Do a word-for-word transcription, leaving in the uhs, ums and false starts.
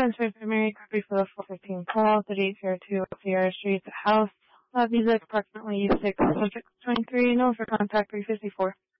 Inspector Mary, copy for the four fifteen call, thirty-eight zero two Sierra Street, the house. Uh, music approximately six six twenty-three, no for contact three fifty-four.